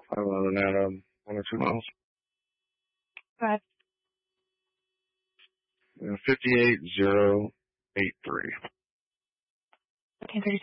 I run at 1 or 2 miles. Right. 58083. Okay,